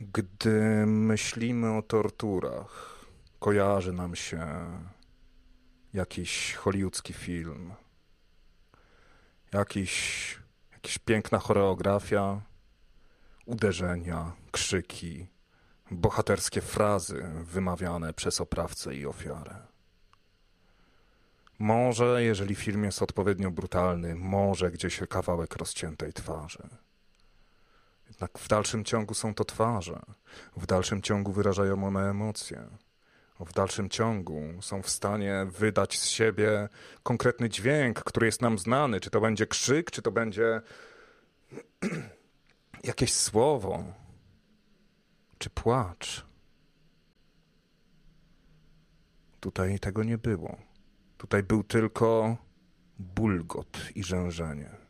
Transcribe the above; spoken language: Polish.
Gdy myślimy o torturach, kojarzy nam się jakiś hollywoodzki film, jakaś piękna choreografia, uderzenia, krzyki, bohaterskie frazy wymawiane przez oprawcę i ofiarę. Może, jeżeli film jest odpowiednio brutalny, może gdzieś kawałek rozciętej twarzy. Jednak w dalszym ciągu są to twarze. W dalszym ciągu wyrażają one emocje. W dalszym ciągu są w stanie wydać z siebie konkretny dźwięk, który jest nam znany. Czy to będzie krzyk, czy to będzie jakieś słowo, czy płacz. Tutaj tego nie było. Tutaj był tylko bulgot i rzężenie.